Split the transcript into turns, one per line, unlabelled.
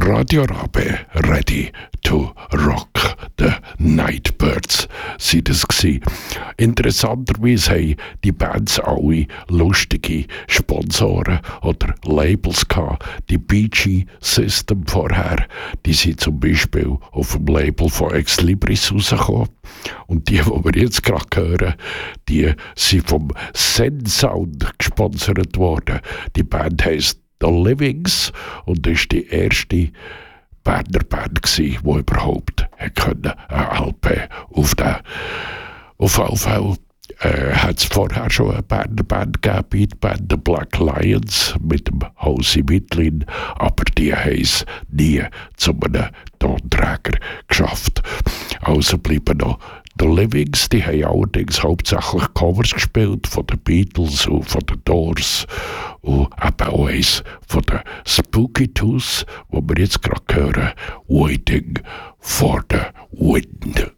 Radio Rabe, ready to rock the Nightbirds, sind es gsi. Interessanterweise haben die Bands alle lustige Sponsoren oder Labels gehabt. Die BG System vorher, die sind zum Beispiel auf dem Label von Ex Libris rausgekommen. Und die wir jetzt gerade hören, die sind vom Zen Sound gesponsert worden. Die Band heisst The Livings und das war die erste Berner Band, die überhaupt eine LP aufnehmen konnte. Auf jeden Fall hat es vorher schon eine Berner Band gegeben, Beatband, The Black Lions mit dem Hausi Mittlin, aber die haben es nie zu einem Tonträger geschafft. Also bleiben noch The Livings, die haben allerdings hauptsächlich Covers gespielt von den Beatles und von den Doors und eben auch eins von den Spooky Tooth, wo wir jetzt gerade hören, Waiting for the Wind.